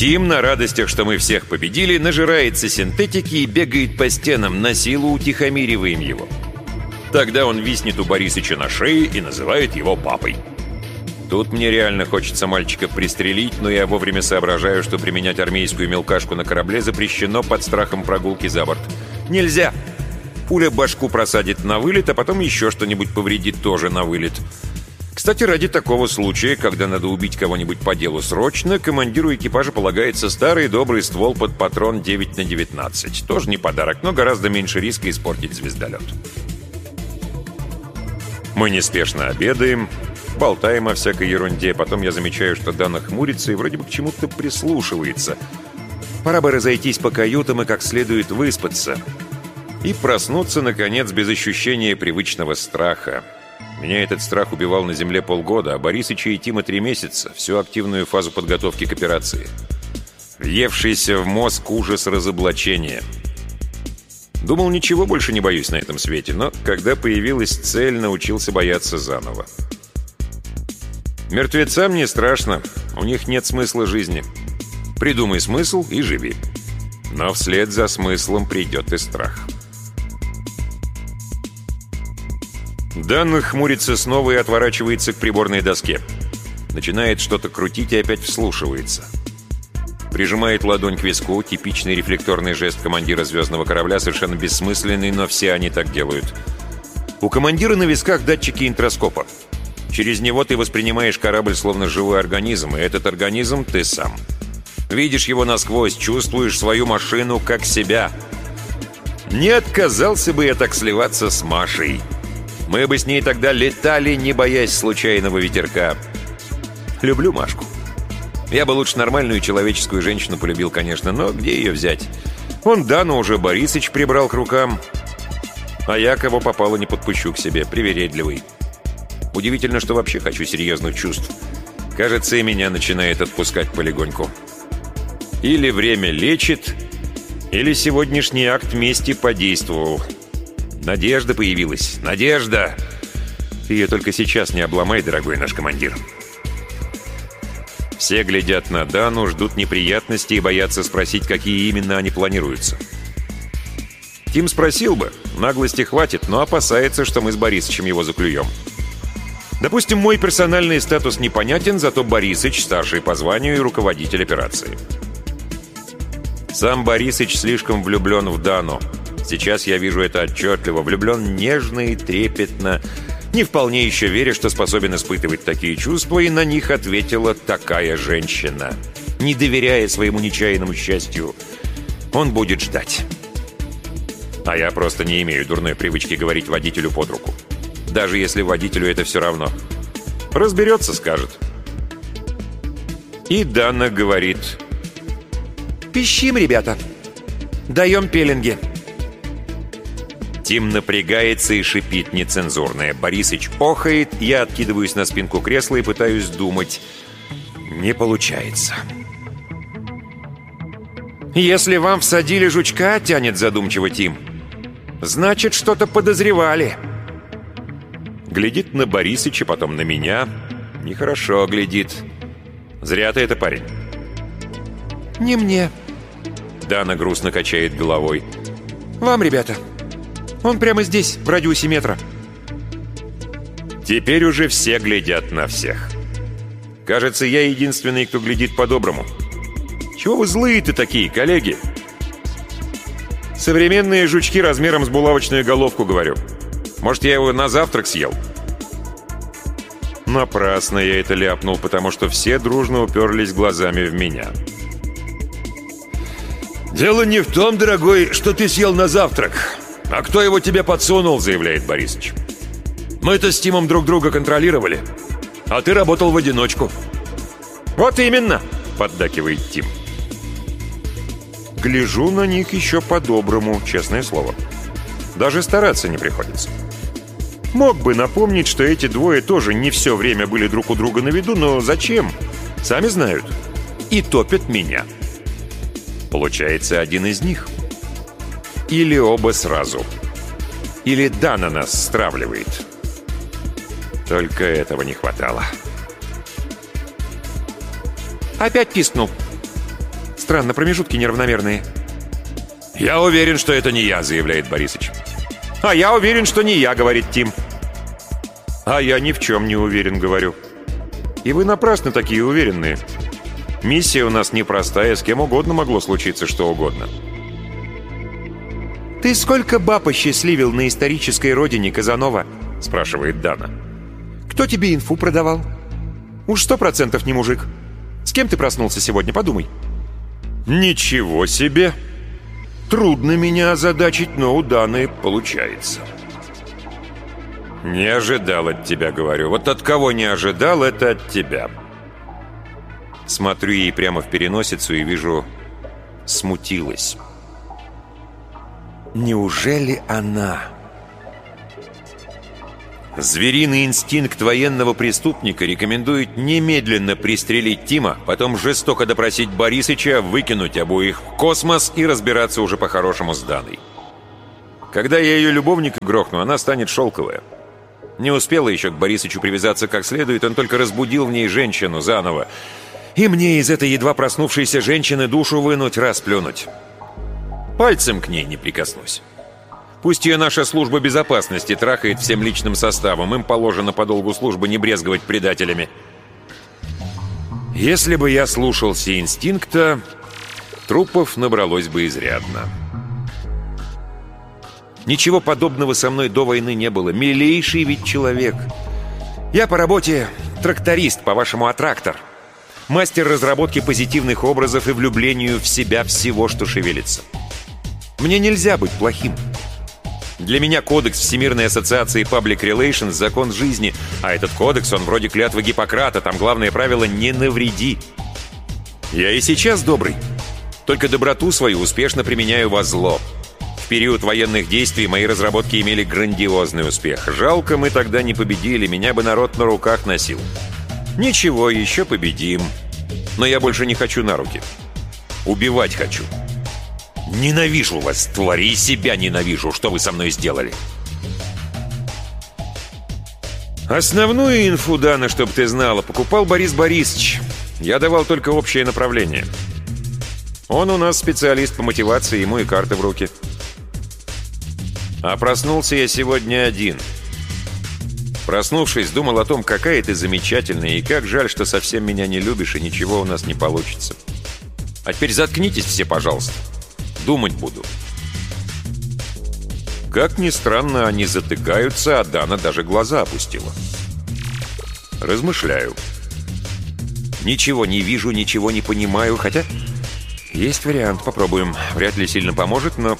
Тим на радостях, что мы всех победили, нажирается синтетики и бегает по стенам, на силу утихомириваем его. Тогда он виснет у Борисыча на шее и называет его папой. Тут мне реально хочется мальчика пристрелить, но я вовремя соображаю, что применять армейскую мелкашку на корабле запрещено под страхом прогулки за борт. Нельзя! Пуля башку просадит на вылет, а потом еще что-нибудь повредит тоже на вылет. Кстати, ради такого случая, когда надо убить кого-нибудь по делу срочно, командиру экипажа полагается старый добрый ствол под патрон 9х19. Тоже не подарок, но гораздо меньше риска испортить звездолет. Мы неспешно обедаем, болтаем о всякой ерунде, потом я замечаю, что Дана хмурится и вроде бы к чему-то прислушивается. Пора бы разойтись по каютам и как следует выспаться. И проснуться, наконец, без ощущения привычного страха. Меня этот страх убивал на земле полгода, а Борисыча и Тима 3 месяца, всю активную фазу подготовки к операции. Въевшийся в мозг ужас разоблачения. Думал, ничего больше не боюсь на этом свете, но когда появилась цель, научился бояться заново. Мертвецам не страшно, у них нет смысла жизни. Придумай смысл и живи. Но вслед за смыслом придет и страх. Дан хмурится снова и отворачивается к приборной доске. Начинает что-то крутить и опять вслушивается. Прижимает ладонь к виску, типичный рефлекторный жест командира звездного корабля, совершенно бессмысленный, но все они так делают. У командира на висках датчики интроскопа. Через него ты воспринимаешь корабль словно живой организм, и этот организм ты сам. Видишь его насквозь, чувствуешь свою машину как себя. Не отказался бы я так сливаться с Машей. Мы бы с ней тогда летали, не боясь случайного ветерка. Люблю Машку. Я бы лучше нормальную человеческую женщину полюбил, конечно, но где ее взять? Вон Дану уже Борисыч прибрал к рукам, а я кого попало не подпущу к себе, привередливый. Удивительно, что вообще хочу серьезных чувств. Кажется, и меня начинает отпускать полегоньку. Или время лечит, или сегодняшний акт мести подействовал. Надежда появилась. Надежда! Ты ее только сейчас не обломай, дорогой наш командир. Все глядят на Дану, ждут неприятностей и боятся спросить, какие именно они планируются. Тим спросил бы, наглости хватит, но опасается, что мы с Борисычем его заклюем. Допустим, мой персональный статус непонятен, зато Борисыч старший по званию и руководитель операции. Сам Борисыч слишком влюблен в Дану. Сейчас я вижу это отчетливо. Влюблен нежно и трепетно, не вполне еще веря, что способен испытывать такие чувства, и на них ответила такая женщина. Не доверяя своему нечаянному счастью, он будет ждать. А я просто не имею дурной привычки говорить водителю под руку. Даже если водителю это все равно. Разберется, скажет. И Дана говорит: «Пищим, ребята. Даем пеленги». Тим напрягается и шипит нецензурное. Борисыч охает, я откидываюсь на спинку кресла и пытаюсь думать. Не получается. «Если вам всадили жучка, — тянет задумчиво Тим, — значит, что-то подозревали». Глядит на Борисыча, потом на меня. Нехорошо глядит. «Зря ты это, парень». «Не мне». Дана грустно качает головой. «Вам, ребята. Он прямо здесь, в радиусе метра». Теперь уже все глядят на всех. Кажется, я единственный, кто глядит по-доброму. Чего вы злые-то такие, коллеги? Современные жучки размером с булавочную головку, говорю. Может, я его на завтрак съел? Напрасно я это ляпнул, потому что все дружно уперлись глазами в меня. «Дело не в том, дорогой, что ты съел на завтрак. А кто его тебе подсунул?» — заявляет Борисыч. «Мы-то с Тимом друг друга контролировали, а ты работал в одиночку». «Вот именно!» — поддакивает Тим. Гляжу на них еще по-доброму, честное слово. Даже стараться не приходится. Мог бы напомнить, что эти двое тоже не все время были друг у друга на виду, но зачем? Сами знают. И топят меня. Получается, один из них. Или оба сразу. Или Дана нас стравливает. Только этого не хватало. Опять пискнул. Странно, промежутки неравномерные. «Я уверен, что это не я», — заявляет Борисыч. «А я уверен, что не я», — говорит Тим. «А я ни в чем не уверен», — говорю. «И вы напрасно такие уверенные. Миссия у нас непростая, с кем угодно могло случиться что угодно». «Ты сколько баб осчастливил на исторической родине, Казанова?» — спрашивает Дана. «Кто тебе инфу продавал? Уж 100% не мужик. С кем ты проснулся сегодня, подумай». «Ничего себе! Трудно меня озадачить, но у Даны получается». «Не ожидал от тебя, — говорю. Вот от кого не ожидал, это от тебя». Смотрю ей прямо в переносицу и вижу, смутилась. Неужели она? Звериный инстинкт военного преступника рекомендует немедленно пристрелить Тима, потом жестоко допросить Борисыча, выкинуть обоих в космос и разбираться уже по-хорошему с Даной. Когда я ее любовника грохну, она станет шелковая. Не успела еще к Борисычу привязаться как следует, он только разбудил в ней женщину заново. И мне из этой едва проснувшейся женщины душу вынуть, расплюнуть. Пальцем к ней не прикоснусь. Пусть ее наша служба безопасности трахает всем личным составом, им положено по долгу службы не брезговать предателями. Если бы я слушался инстинкта, трупов набралось бы изрядно. Ничего подобного со мной до войны не было. Милейший ведь человек. Я по работе тракторист, по-вашему, аттрактор. Мастер разработки позитивных образов и влюблению в себя всего, что шевелится. Мне нельзя быть плохим. Для меня кодекс Всемирной ассоциации Public Relations — закон жизни, а этот кодекс, он вроде клятвы Гиппократа, там главное правило — не навреди. Я и сейчас добрый, только доброту свою успешно применяю во зло. В период военных действий мои разработки имели грандиозный успех. Жалко, мы тогда не победили, меня бы народ на руках носил. Ничего, еще победим. Но я больше не хочу на руки. Убивать хочу. Ненавижу вас, твари, и себя ненавижу. Что вы со мной сделали? Основную инфу, Дана, чтобы ты знала, покупал Борис Борисович. Я давал только общее направление. Он у нас специалист по мотивации, ему и карты в руки. А проснулся я сегодня один. Проснувшись, думал о том, какая ты замечательная, и как жаль, что совсем меня не любишь, и ничего у нас не получится. А теперь заткнитесь все, пожалуйста. Думать буду. Как ни странно, они затыкаются, а Дана даже глаза опустила. Размышляю. Ничего не вижу, ничего не понимаю, хотя есть вариант, попробуем. Вряд ли сильно поможет, но...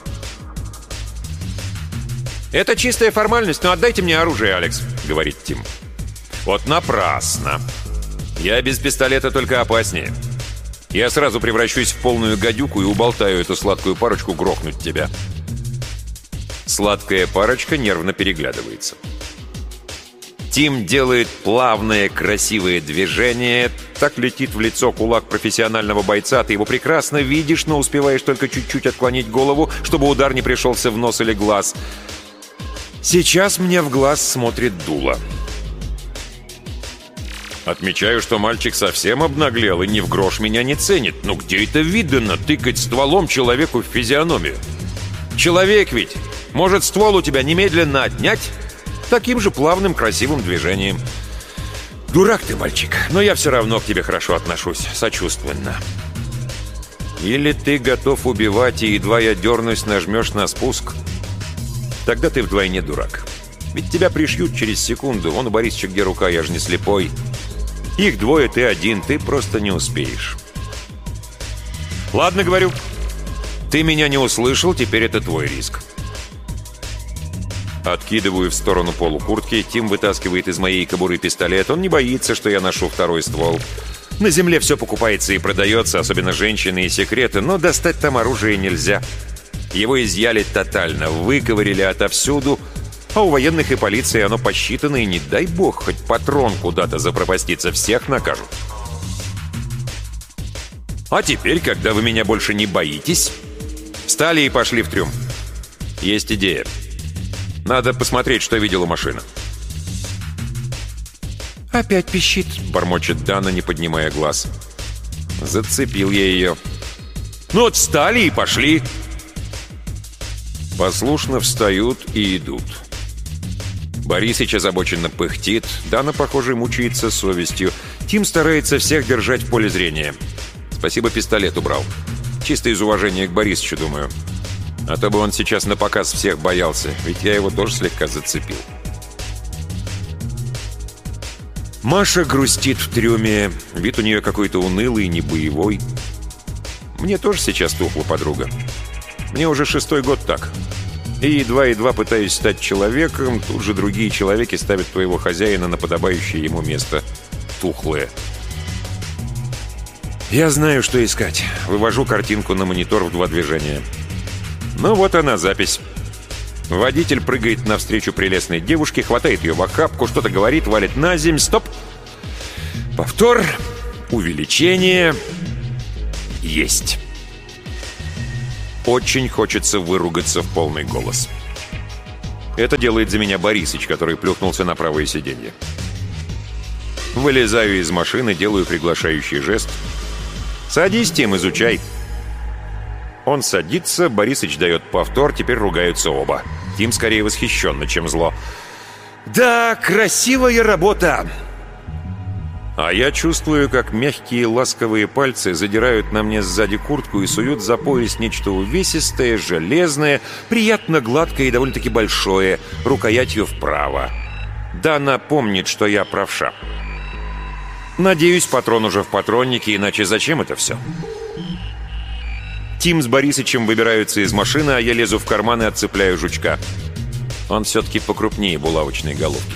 «Это чистая формальность, но отдайте мне оружие, Алекс», — говорит Тим. «Вот напрасно. Я без пистолета только опаснее. Я сразу превращусь в полную гадюку и уболтаю эту сладкую парочку грохнуть тебя». Сладкая парочка нервно переглядывается. Тим делает плавное, красивое движение. Так летит в лицо кулак профессионального бойца. Ты его прекрасно видишь, но успеваешь только чуть-чуть отклонить голову, чтобы удар не пришелся в нос или глаз. Сейчас мне в глаз смотрит дуло. Отмечаю, что мальчик совсем обнаглел и ни в грош меня не ценит. Ну где это видано, тыкать стволом человеку в физиономию? Человек ведь может ствол у тебя немедленно отнять таким же плавным, красивым движением. Дурак ты, мальчик, но я все равно к тебе хорошо отношусь, сочувственно. Или ты готов убивать, и едва я дернусь, нажмешь на спуск? Тогда ты вдвойне дурак. Ведь тебя пришьют через секунду. Вон у Борисыча где рука, я же не слепой. Их двое, ты один, ты просто не успеешь. Ладно, говорю. Ты меня не услышал, теперь это твой риск. Откидываю в сторону полу куртки. Тим вытаскивает из моей кобуры пистолет. Он не боится, что я ношу второй ствол. На земле все покупается и продается, особенно женщины и секреты, но достать там оружие нельзя. Его изъяли тотально, выковырили отовсюду, а у военных и полиции оно посчитано, и не дай бог, хоть патрон куда-то запропастится, всех накажут. А теперь, когда вы меня больше не боитесь, встали и пошли в трюм. Есть идея. Надо посмотреть, что видела машина. «Опять пищит», — бормочет Дана, не поднимая глаз. Зацепил я ее. Ну вот встали и пошли. Послушно встают и идут. Борисыч озабоченно пыхтит, Дана, похоже, мучается совестью. Тим старается всех держать в поле зрения. Спасибо, пистолет убрал. Чисто из уважения к Борисычу, думаю. А то бы он сейчас напоказ всех боялся, ведь я его тоже слегка зацепил. Маша грустит в трюме. Вид у нее какой-то унылый, не боевой. Мне тоже сейчас тухла подруга. Мне уже 6-й год так. И едва-едва пытаюсь стать человеком, тут же другие человеки ставят твоего хозяина на подобающее ему место. Тухлое. Я знаю, что искать. Вывожу картинку на монитор в 2 движения. Ну вот она, запись. Водитель прыгает навстречу прелестной девушке, хватает ее в охапку, что-то говорит, валит на земь. Стоп! Повтор. Увеличение. Есть. Очень хочется выругаться в полный голос. Это делает за меня Борисыч, который плюхнулся на правое сиденье. Вылезаю из машины, делаю приглашающий жест. «Садись, Тим, изучай». Он садится, Борисыч дает повтор, теперь ругаются оба. Тим скорее восхищенно, чем зло. «Да, красивая работа!» А я чувствую, как мягкие ласковые пальцы задирают на мне сзади куртку и суют за пояс нечто увесистое, железное, приятно гладкое и довольно-таки большое, рукоятью вправо. Дана помнит, что я правша. Надеюсь, патрон уже в патроннике, иначе зачем это все? Тим с Борисычем выбираются из машины, а я лезу в карман и отцепляю жучка. Он все-таки покрупнее булавочной головки.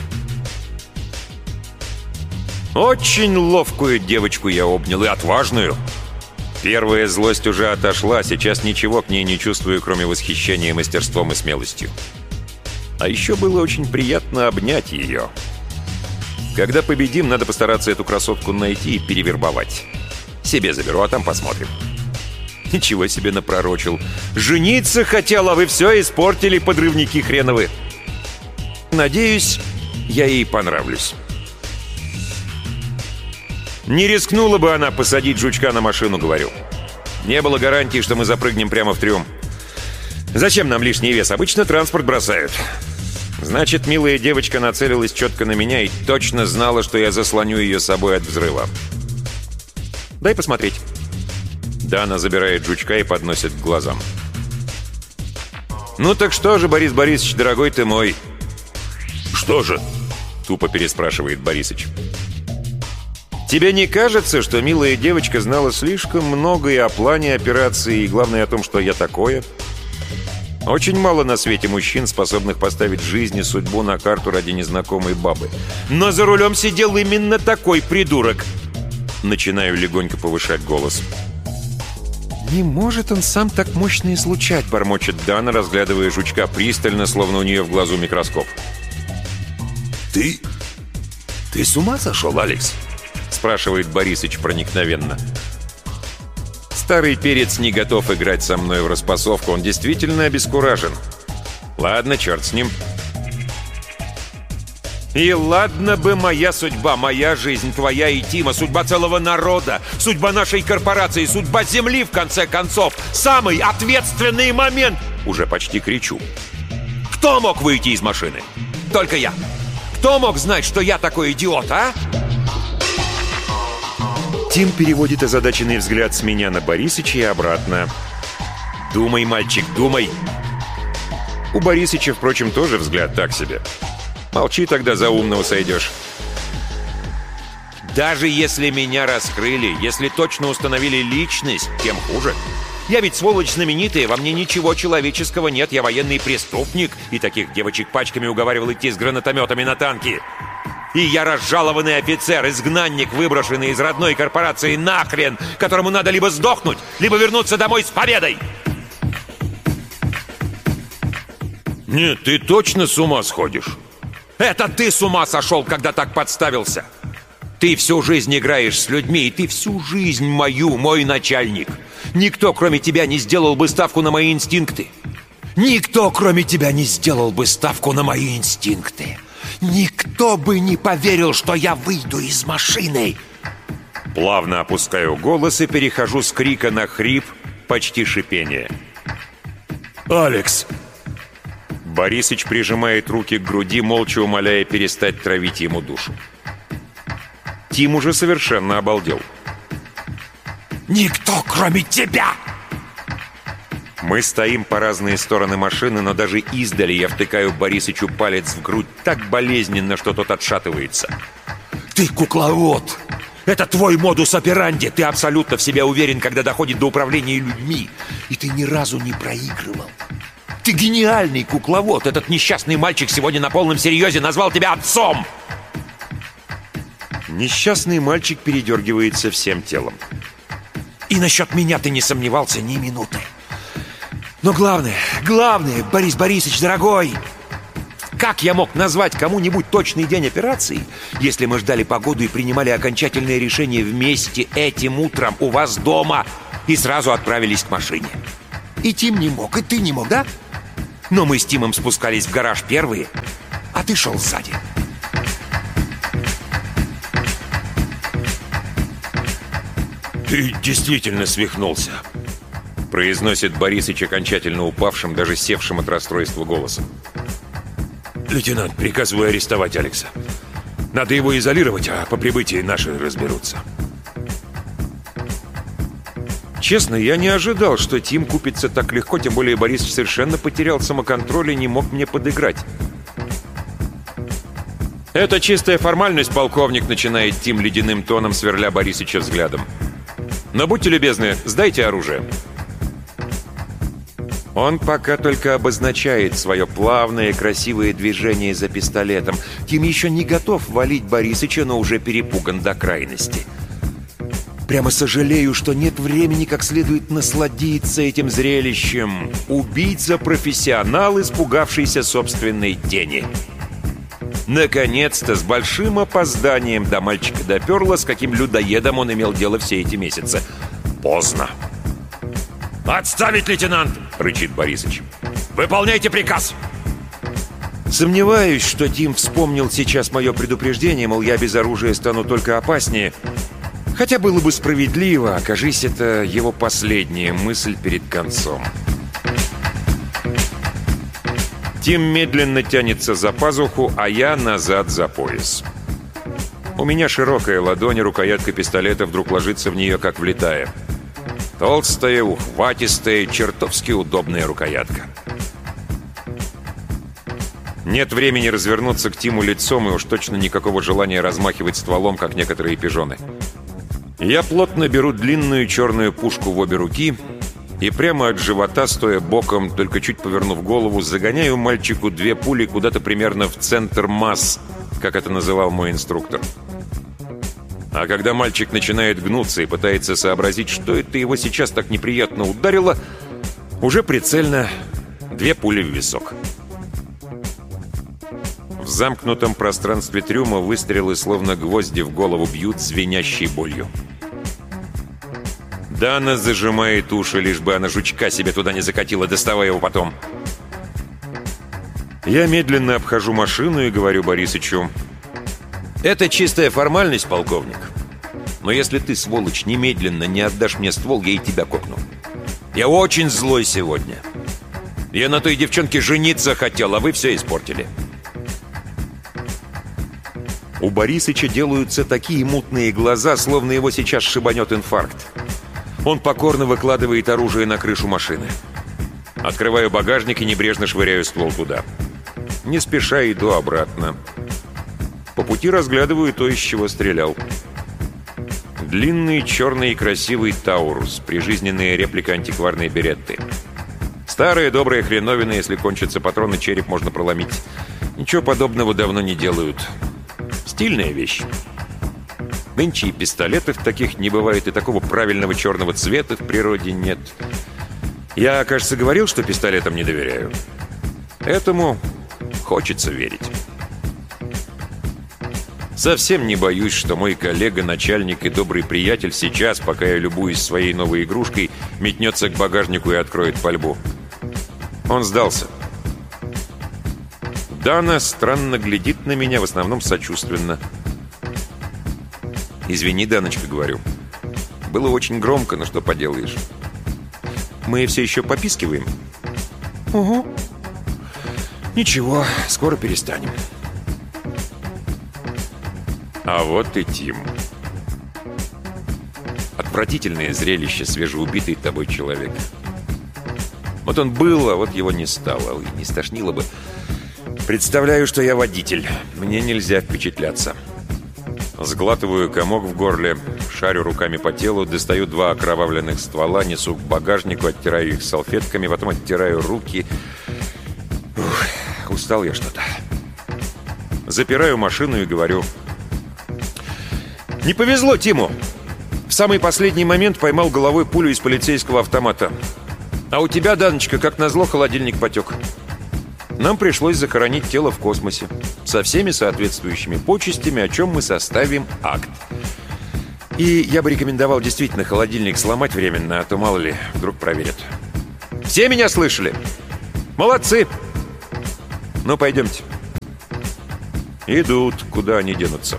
Очень ловкую девочку я обнял, и отважную. Первая злость уже отошла, сейчас ничего к ней не чувствую, кроме восхищения мастерством и смелостью. А еще было очень приятно обнять ее. Когда победим, надо постараться эту красотку найти и перевербовать. Себе заберу, а там посмотрим. Ничего себе напророчил. Жениться хотел, а вы все испортили, подрывники хреновы. Надеюсь, я ей понравлюсь. Не рискнула бы она посадить жучка на машину, говорю. Не было гарантии, что мы запрыгнем прямо в трюм. Зачем нам лишний вес? Обычно транспорт бросают. Значит, милая девочка нацелилась четко на меня и точно знала, что я заслоню ее собой от взрыва. Дай посмотреть. Дана забирает жучка и подносит к глазам. «Ну так что же, Борис Борисович, дорогой ты мой?» «Что же?» — тупо переспрашивает Борисыч. «Тебе не кажется, что милая девочка знала слишком много и о плане операции, и главное о том, что я такое? Очень мало на свете мужчин, способных поставить жизнь и судьбу на карту ради незнакомой бабы. Но за рулем сидел именно такой придурок!» Начинаю легонько повышать голос. «Не может он сам так мощно излучать», — бормочет Дана, разглядывая жучка пристально, словно у нее в глазу микроскоп. «Ты с ума сошел, Алекс?» — спрашивает Борисыч проникновенно. Старый перец не готов играть со мной в распасовку, он действительно обескуражен. Ладно, черт с ним. И ладно бы моя судьба, моя жизнь, твоя и Тима, судьба целого народа, судьба нашей корпорации, судьба Земли, в конце концов. Самый ответственный момент! Уже почти кричу. Кто мог выйти из машины? Только я. Кто мог знать, что я такой идиот, а? Тим переводит озадаченный взгляд с меня на Борисыча и обратно. «Думай, мальчик, думай!» У Борисыча, впрочем, тоже взгляд так себе. Молчи, тогда за умного сойдешь. Даже если меня раскрыли, если точно установили личность, тем хуже. Я ведь сволочь знаменитая, во мне ничего человеческого нет, я военный преступник, и таких девочек пачками уговаривал идти с гранатометами на танки. И я разжалованный офицер, изгнанник, выброшенный из родной корпорации нахрен, которому надо либо сдохнуть, либо вернуться домой с победой. Нет, ты точно с ума сходишь? Это ты с ума сошел, когда так подставился. Ты всю жизнь играешь с людьми, и ты всю жизнь мой начальник. Никто, кроме тебя, не сделал бы ставку на мои инстинкты. Никто, кроме тебя, не сделал бы ставку на мои инстинкты. Никто бы не поверил, что я выйду из машины. Плавно опускаю голос и перехожу с крика на хрип, почти шипение. «Алекс!» Борисыч прижимает руки к груди, молча умоляя перестать травить ему душу. Тим уже совершенно обалдел. «Никто, кроме тебя!» Мы стоим по разные стороны машины, но даже издали я втыкаю Борисычу палец в грудь так болезненно, что тот отшатывается. «Ты кукловод! Это твой модус операнди! Ты абсолютно в себе уверен, когда доходит до управления людьми! И ты ни разу не проигрывал! Ты гениальный кукловод! Этот несчастный мальчик сегодня на полном серьезе назвал тебя отцом!» Несчастный мальчик передергивается всем телом. «И насчет меня ты не сомневался ни минуты! Но главное, Борис Борисович, дорогой, как я мог назвать кому-нибудь точный день операции, если мы ждали погоду и принимали окончательное решение вместе этим утром у вас дома и сразу отправились к машине? И Тим не мог, и ты не мог, да? Но мы с Тимом спускались в гараж первые, а ты шел сзади». «Ты действительно свихнулся», — произносит Борисыч окончательно упавшим, даже севшим от расстройства голосом. «Лейтенант, приказываю арестовать Алекса. Надо его изолировать, а по прибытии наши разберутся». Честно, я не ожидал, что Тим купится так легко, тем более Борисыч совершенно потерял самоконтроль и не мог мне подыграть. «Это чистая формальность, полковник», — начинает Тим ледяным тоном, сверля Борисыча взглядом. «Но будьте любезны, сдайте оружие». Он пока только обозначает свое плавное, красивое движение за пистолетом. Тим еще не готов валить Борисыча, но уже перепуган до крайности. Прямо сожалею, что нет времени как следует насладиться этим зрелищем. Убийца-профессионал, испугавшийся собственной тени. Наконец-то, с большим опозданием до мальчика доперло, с каким людоедом он имел дело все эти месяцы. Поздно. «Отставить, лейтенант!» — рычит Борисыч. «Выполняйте приказ!» Сомневаюсь, что Тим вспомнил сейчас мое предупреждение, мол, я без оружия стану только опаснее. Хотя было бы справедливо, окажись, это его последняя мысль перед концом. Тим медленно тянется за пазуху, а я назад за пояс. У меня широкая ладонь, рукоятка пистолета вдруг ложится в нее, как влитая. Толстая, ухватистая, чертовски удобная рукоятка. Нет времени развернуться к Тиму лицом, и уж точно никакого желания размахивать стволом, как некоторые пижоны. Я плотно беру длинную черную пушку в обе руки и прямо от живота, стоя боком, только чуть повернув голову, загоняю мальчику 2 пули куда-то примерно в центр масс, как это называл мой инструктор. А когда мальчик начинает гнуться и пытается сообразить, что это его сейчас так неприятно ударило, уже прицельно 2 пули в висок. В замкнутом пространстве трюма выстрелы словно гвозди в голову бьют, звенящей болью. Дана зажимает уши, лишь бы она жучка себе туда не закатила, доставая его потом. Я медленно обхожу машину и говорю Борисычу: «Это чистая формальность, полковник. Но если ты, сволочь, немедленно не отдашь мне ствол, я и тебя кокну. Я очень злой сегодня. Я на той девчонке жениться хотел, а вы все испортили». У Борисыча делаются такие мутные глаза, словно его сейчас шибанет инфаркт. Он покорно выкладывает оружие на крышу машины. Открываю багажник и небрежно швыряю ствол туда. Не спеша иду обратно. По пути разглядываю то, из чего стрелял. Длинный, черный и красивый Таурус, прижизненная реплика антикварной Беретты. Старая добрая хреновина, если кончатся патроны, череп можно проломить. Ничего подобного давно не делают. Стильная вещь. Нынче и пистолетов таких не бывает, и такого правильного черного цвета в природе нет. Я, кажется, говорил, что пистолетам не доверяю. Этому хочется верить. Совсем не боюсь, что мой коллега, начальник и добрый приятель сейчас, пока я любуюсь своей новой игрушкой, метнется к багажнику и откроет пальбу. Он сдался. Дана странно глядит на меня, в основном сочувственно. «Извини, Даночка», — говорю. «Было очень громко, но что поделаешь». Мы все еще попискиваем? Угу. Ничего, скоро перестанем. А вот и Тим. Отвратительное зрелище свежеубитый тобой человек. Вот он был, а вот его не стало. И не стошнило бы. Представляю, что я водитель. Мне нельзя впечатляться. Сглатываю комок в горле, шарю руками по телу, достаю 2 окровавленных ствола, несу к багажнику, оттираю их салфетками, потом оттираю руки. Устал я что-то. Запираю машину и говорю: не повезло Тиму. В самый последний момент поймал головой пулю из полицейского автомата. А у тебя, Даночка, как назло, холодильник потек. Нам пришлось захоронить тело в космосе со всеми соответствующими почестями, о чем мы составим акт. И я бы рекомендовал действительно холодильник сломать временно, а то, мало ли, вдруг проверят. Все меня слышали? Молодцы! Ну, пойдемте. Идут, куда они денутся.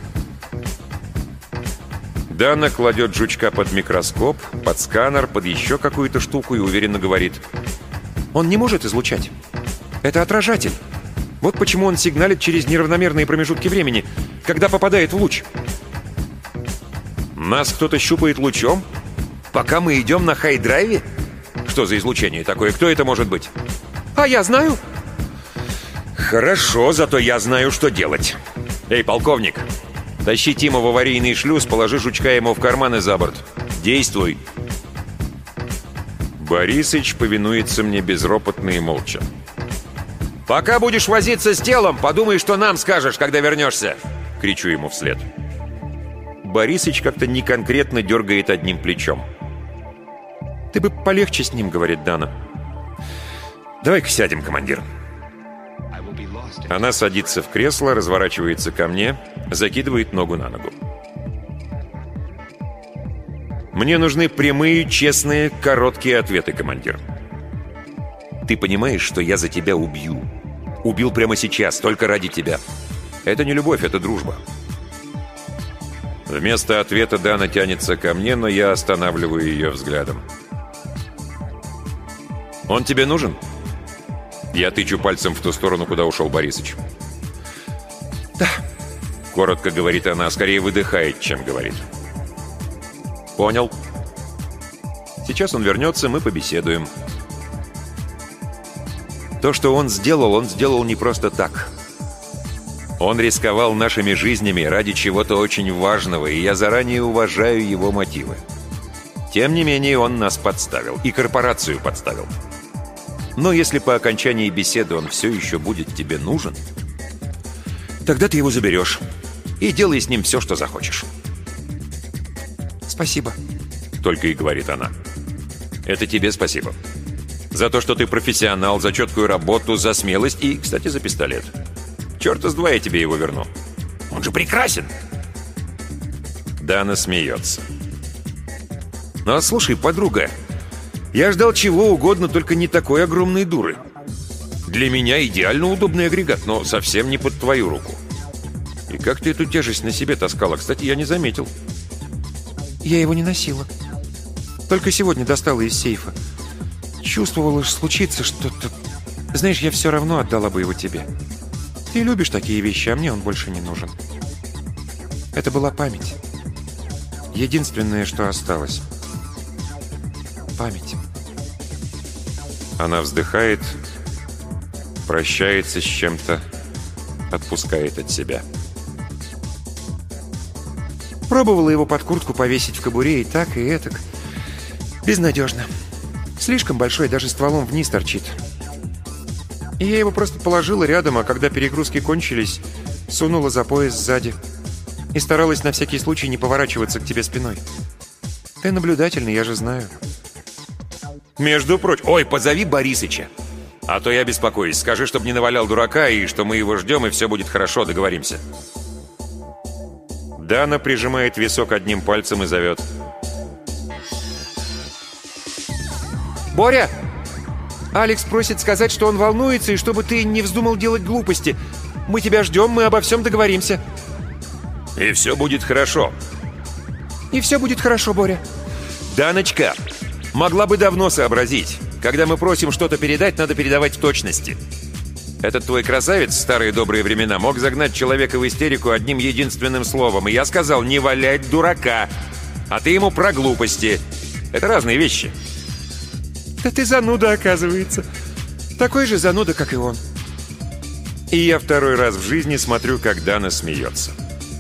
Дана кладет жучка под микроскоп, под сканер, под еще какую-то штуку и уверенно говорит: он не может излучать. Это отражатель. Вот почему он сигналит через неравномерные промежутки времени, когда попадает в луч. Нас кто-то щупает лучом? Пока мы идем на хай-драйве? Что за излучение такое? Кто это может быть? А я знаю. Хорошо, зато я знаю, что делать. Эй, полковник, тащи Тима в аварийный шлюз, положи жучка ему в карман и за борт. Действуй. Борисыч повинуется мне безропотно и молча. «Пока будешь возиться с телом, подумай, что нам скажешь, когда вернешься!» — кричу ему вслед. Борисыч как-то неконкретно дергает одним плечом. «Ты бы полегче с ним», — говорит Дана. «Давай-ка сядем, командир». Она садится в кресло, разворачивается ко мне, закидывает ногу на ногу. «Мне нужны прямые, честные, короткие ответы, командир. Ты понимаешь, что я за тебя убью? Убил прямо сейчас, только ради тебя. Это не любовь, это дружба». Вместо ответа Дана тянется ко мне, но я останавливаю ее взглядом. «Он тебе нужен?» Я тычу пальцем в ту сторону, куда ушел Борисыч. «Да», — коротко говорит она, скорее выдыхает, чем говорит. «Понял. Сейчас он вернется, мы побеседуем». То, что он сделал не просто так. Он рисковал нашими жизнями ради чего-то очень важного, и я заранее уважаю его мотивы. Тем не менее, он нас подставил, и корпорацию подставил. Но если по окончании беседы он все еще будет тебе нужен, тогда ты его заберешь и делай с ним все, что захочешь. «Спасибо», — только и говорит она. «Это тебе спасибо. За то, что ты профессионал, за четкую работу, за смелость и, кстати, за пистолет. Черта с два я тебе его верну. Он же прекрасен!» Дана смеется. «Ну, слушай, подруга, я ждал чего угодно, только не такой огромной дуры. Для меня идеально удобный агрегат, но совсем не под твою руку. И как ты эту тяжесть на себе таскала? Кстати, я не заметил». «Я его не носила. Только сегодня достала из сейфа. Чувствовала, что случится что-то. Знаешь, я все равно отдала бы его тебе. Ты любишь такие вещи, а мне он больше не нужен. Это была память. Единственное, что осталось. Память». Она вздыхает, прощается с чем-то, отпускает от себя. Пробовала его под куртку повесить в кобуре и так, и этак. Безнадежно. Слишком большой, даже стволом вниз торчит. И я его просто положила рядом, а когда перегрузки кончились, сунула за пояс сзади. И старалась на всякий случай не поворачиваться к тебе спиной. Ты наблюдательный, я же знаю. Между прочим... Ой, позови Борисыча. А то я беспокоюсь. Скажи, чтобы не навалял дурака, и что мы его ждем, и все будет хорошо, договоримся. Дана прижимает висок одним пальцем и зовет. «Боря! Алекс просит сказать, что он волнуется, и чтобы ты не вздумал делать глупости. Мы тебя ждем, мы обо всем договоримся». «И все будет хорошо». «И все будет хорошо, Боря». «Даночка, Могла бы давно сообразить. Когда мы просим что-то передать, надо передавать в точности. Этот твой красавец в старые добрые времена мог загнать человека в истерику одним единственным словом. И я сказал: не валять дурака. А ты ему про глупости. Это разные вещи. Да ты зануда, оказывается. Такой же зануда, как и он. И я второй раз в жизни смотрю, как Дана смеется.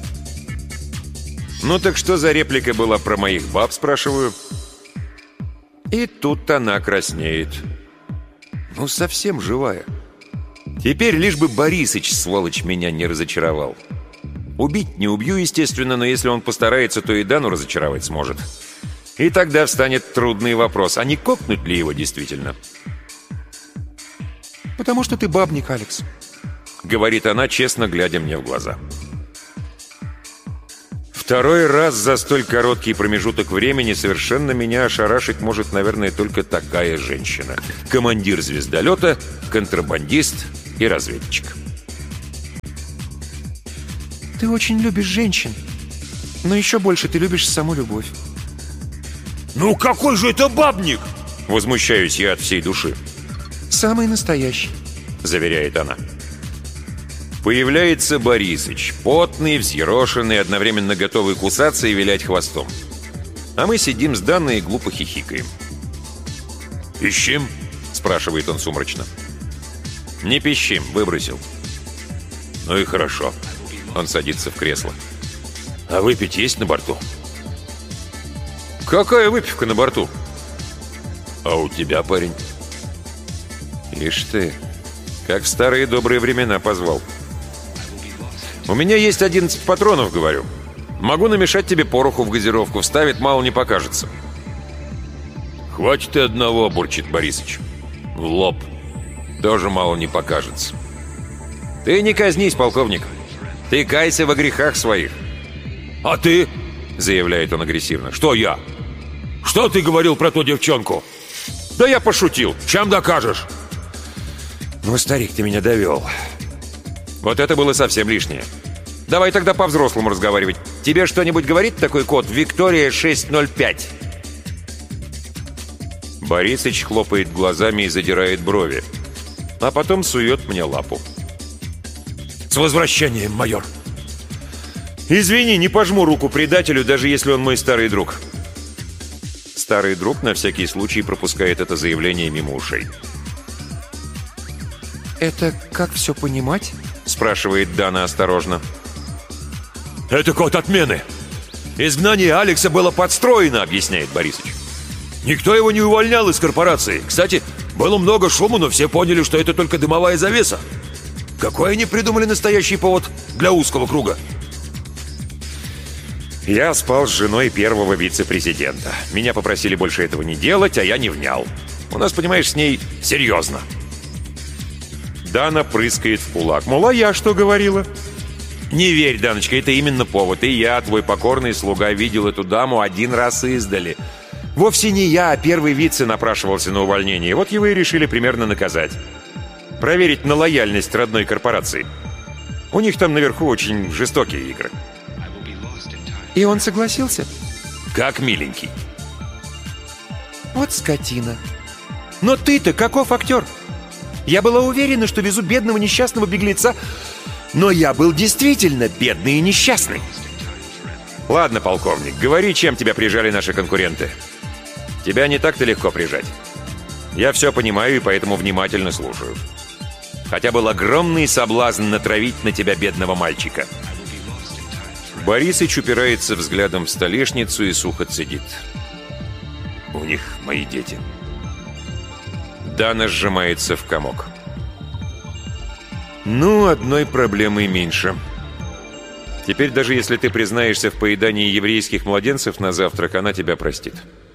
«Ну так что за реплика была про моих баб?» — спрашиваю. И тут она краснеет. Ну, совсем живая. Теперь лишь бы Борисыч, сволочь, меня не разочаровал. Убить не убью, естественно, но если он постарается, то и Дану разочаровать сможет. И тогда встанет трудный вопрос, а не кокнуть ли его действительно? «Потому что ты бабник, Алекс», — говорит она, честно глядя мне в глаза. Второй раз за столь короткий промежуток времени совершенно меня ошарашить может, наверное, только такая женщина. Командир звездолета, контрабандист и разведчик. «Ты очень любишь женщин, но еще больше ты любишь саму любовь». «Ну какой же это бабник?» — возмущаюсь я от всей души. «Самый настоящий», — заверяет она. Появляется Борисыч, потный, взъерошенный, одновременно готовый кусаться и вилять хвостом. А мы сидим с Данной и глупо хихикаем. «Пищим?» — спрашивает он сумрачно. «Не пищим, выбросил». «Ну и хорошо». Он садится в кресло. «А выпить есть на борту?» «Какая выпивка на борту?» «А у тебя, парень?» «Ишь ты, как в старые добрые времена позвал». «У меня есть 11 патронов, говорю. Могу намешать тебе пороху в газировку. Вставит, мало не покажется». «Хватит и одного», — бурчит Борисыч. «В лоб. Тоже мало не покажется». «Ты не казнись, полковник. Ты кайся во грехах своих». «А ты?» — заявляет он агрессивно. «Что я? Что ты говорил про ту девчонку?» «Да я пошутил. Чем докажешь?» «Ну, старик, ты меня довел. Вот это было совсем лишнее. Давай тогда по-взрослому разговаривать. Тебе что-нибудь говорит такой код? Виктория 605». Борисыч хлопает глазами и задирает брови, а потом сует мне лапу. «С возвращением, майор!» «Извини, не пожму руку предателю, даже если он мой старый друг». Старый друг на всякий случай пропускает это заявление мимо ушей. «Это как все понимать?» — спрашивает Дана осторожно. «Это код отмены. Изгнание Алекса было подстроено», — объясняет Борисыч. «Никто его не увольнял из корпорации. Кстати, было много шума, но все поняли, что это только дымовая завеса. Какой они придумали настоящий повод для узкого круга?» Я спал с женой первого вице-президента. Меня попросили больше этого не делать, а я не внял. У нас, понимаешь, с ней серьезно. Дана прыскает в кулак. Мол, а я что говорила? Не верь, Даночка, это именно повод. И я, твой покорный слуга, видел эту даму один раз издали. Вовсе не я, а первый вице напрашивался на увольнение. Вот его и решили примерно наказать. Проверить на лояльность родной корпорации. У них там наверху очень жестокие игры. И он согласился? Как миленький. Вот скотина. Но ты-то каков актер? Я была уверена, что везу бедного несчастного беглеца, но я был действительно бедный и несчастный. Ладно, полковник, говори, чем тебя прижали наши конкуренты. Тебя не так-то легко прижать. Я все понимаю и поэтому внимательно слушаю. Хотя был огромный соблазн натравить на тебя бедного мальчика. Борисыч упирается взглядом в столешницу и сухо цедит. У них мои дети. Дана сжимается в комок. Ну, одной проблемой меньше. Теперь даже если ты признаешься в поедании еврейских младенцев на завтрак, она тебя простит.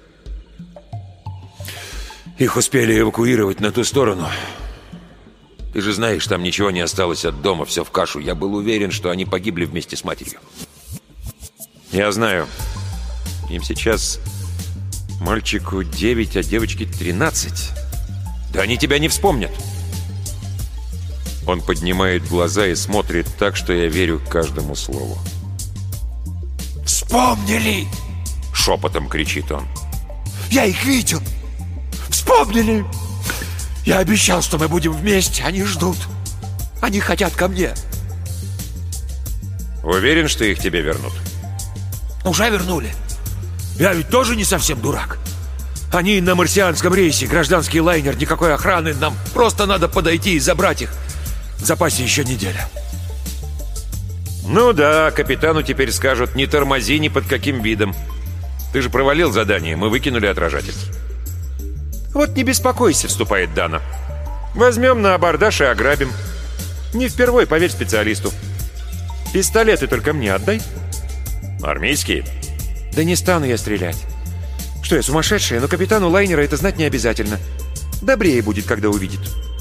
Их успели эвакуировать на ту сторону. Ты же знаешь, там ничего не осталось от дома, все в кашу. Я был уверен, что они погибли вместе с матерью. Я знаю. Им сейчас мальчику 9, а девочке 13. Да они тебя не вспомнят. Он поднимает глаза и смотрит так, что я верю каждому слову. «Вспомнили!» — шепотом кричит он. Я их видел. Вспомнили. Я обещал, что мы будем вместе. Они ждут. Они хотят ко мне. Уверен, что их тебе вернут? Уже вернули. Я ведь тоже не совсем дурак. Они на марсианском рейсе, гражданский лайнер, никакой охраны. Нам просто надо подойти и забрать их. В запасе еще неделя. Ну да, капитану теперь скажут: не тормози ни под каким видом. Ты же провалил задание, мы выкинули отражатель. Вот не беспокойся, вступает Дана. Возьмем на абордаж и ограбим. Не впервой, поверь специалисту. Пистолеты только мне отдай. Армейские? Да не стану я стрелять. Что, я сумасшедшая? Но капитану лайнера это знать не обязательно. Добрее будет, когда увидит.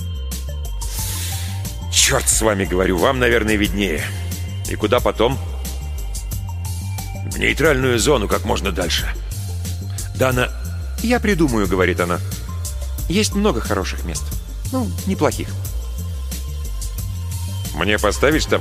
Черт с вами, говорю, вам, наверное, виднее. И куда потом? В нейтральную зону, как можно дальше. Дана... Я придумаю, говорит она. Есть много хороших мест. Ну, неплохих. Мне поставишь там